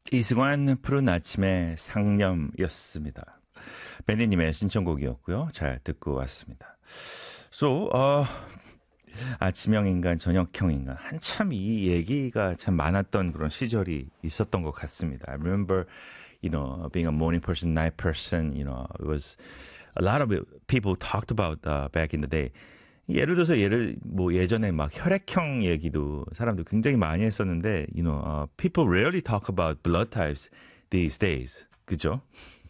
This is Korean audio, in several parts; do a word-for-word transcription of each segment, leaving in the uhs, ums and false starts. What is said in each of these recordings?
이승환 푸른 아침의 상념이었습니다. 베니님의 신청곡이었고요. 잘 듣고 왔습니다. So, 어, 아침형 인간, 저녁형 인간. 한참 이 얘기가 참 많았던 그런 시절이 있었던 것 같습니다. I remember, you know, being a morning person, night person, you know, it was a lot of people talked about uh, back in the day. 예를 들어서 예를 뭐 예전에 막 혈액형 얘기도 사람들 굉장히 많이 했었는데, you know, uh, people rarely talk about blood types these days. 그죠?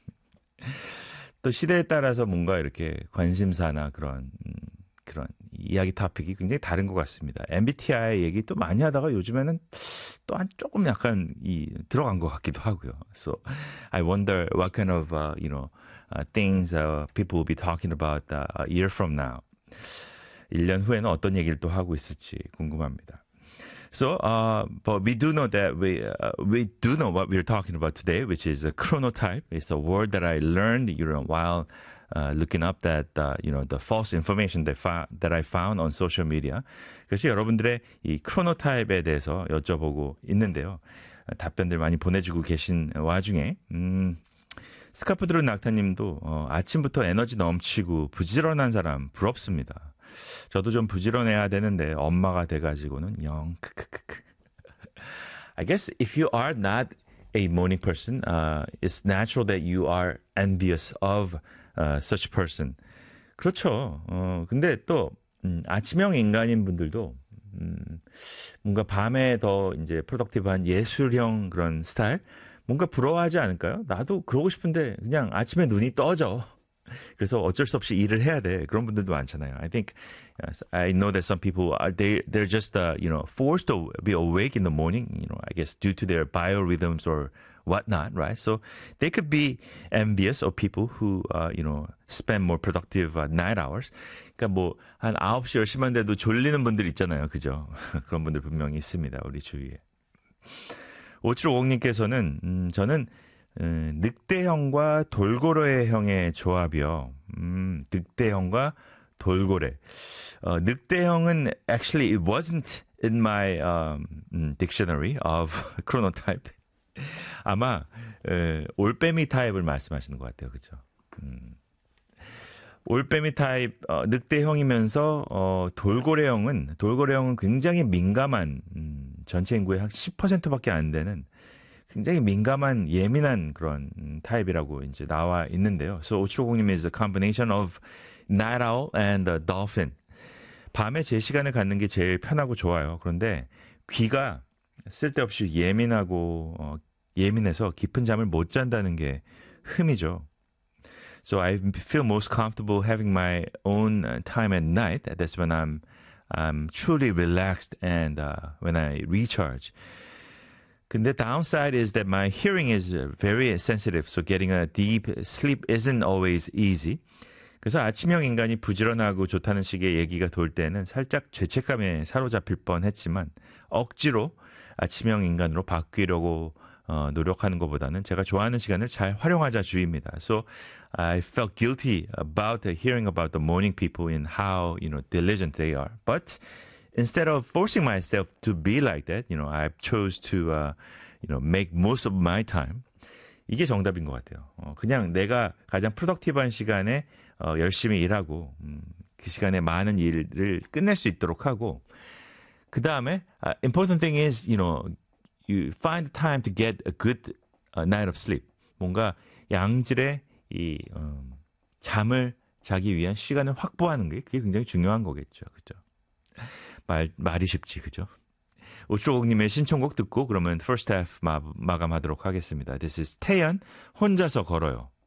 또 시대에 따라서 뭔가 이렇게 관심사나 그런 음, 그런 이야기 토픽이 굉장히 다른 것 같습니다. 엠비티아이 얘기 또 많이 하다가 요즘에는 또 한 조금 약간 이 들어간 것 같기도 하고요. So I wonder what kind of uh, you know uh, things uh, people will be talking about uh, a year from now. 일 년 후에는 어떤 얘기를 또 하고 있을지 궁금합니다. So, uh, but we do know that we uh, we do know what we're talking about today, which is a chronotype. It's a word that I learned, you know, while uh, looking up that uh, you know the false information that fa- that I found on social media. 그래서 여러분들의 이 chronotype에 대해서 여쭤보고 있는데요. 답변들 많이 보내주고 계신 와중에. 음, 스카프 들은 낙타님도 어, 아침부터 에너지 넘치고 부지런한 사람 부럽습니다. 저도 좀 부지런해야 되는데 엄마가 돼가지고는 영 크크크크. I guess if you are not a morning person, uh, it's natural that you are envious of uh, such a person. 그렇죠. 어, 근데 또 음, 아침형 인간인 분들도 음, 뭔가 밤에 더 이제 프로덕티브한 예술형 그런 스타일 뭔가 부러워하지 않을까요? 나도 그러고 싶은데 그냥 아침에 눈이 떠져. 그래서 어쩔 수 없이 일을 해야 돼. 그런 분들도 많잖아요. I think I know that some people are they they're just uh, you know forced to be awake in the morning. You know, I guess due to their biorhythms or whatnot, right? So they could be envious of people who uh, you know spend more productive uh, night hours. 그러니까 뭐 한 아홉 시 열 시만 돼도 졸리는 분들 있잖아요, 그죠? 그런 분들 분명히 있습니다, 우리 주위에. 오칠오공님께서는 음, 저는 음, 늑대형과 돌고래형의 조합이요. 음, 늑대형과 돌고래. 어, 늑대형은 actually it wasn't in my um, dictionary of chronotype. 아마 에, 올빼미 타입을 말씀하시는 것 같아요, 그렇죠? 음. 올빼미 타입 어, 늑대형이면서 어, 돌고래형은 돌고래형은 굉장히 민감한 음, 전체 인구의 한 십 퍼센트밖에 안 되는. 굉장히 민감한 예민한 그런 타입이라고 이제 나와 있는데요. So 오칠오공님 is a combination of night owl and a dolphin. 밤에 제 시간을 갖는 게 제일 편하고 좋아요. 그런데 귀가 쓸데없이 예민하고 어, 예민해서 깊은 잠을 못 잔다는 게 흠이죠. So I feel most comfortable having my own time at night. That's when I'm I'm truly relaxed and uh, when I recharge. 근데 downside is that my hearing is very sensitive, so getting a deep sleep isn't always easy. 그래서 아침형 인간이 부지런하고 좋다는 식의 얘기가 돌 때는 살짝 죄책감에 사로잡힐 뻔했지만 억지로 아침형 인간으로 바뀌려고 어, 노력하는 것보다는 제가 좋아하는 시간을 잘 활용하자 주의입니다. So I felt guilty about hearing about the morning people and how, you know, diligent they are. But instead of forcing myself to be like that, you know, I chose to, uh, you know, make most of my time. 이게 정답인 것 같아요. 어, 그냥 내가 가장 프로덕티브한 시간에 어, 열심히 일하고 음, 그 시간에 많은 일을 끝낼 수 있도록 하고 그 다음에 uh, important thing is, you know, you find time to get a good uh, night of sleep. 뭔가 양질의 이 음, 잠을 자기 위한 시간을 확보하는 게 그게 굉장히 중요한 거겠죠, 그렇죠? 말, 말이 쉽지, 그죠? 오칠오공님의 신청곡 듣고 그러면 first half 마, 마감하도록 하겠습니다. This is 태연, 혼자서 걸어요.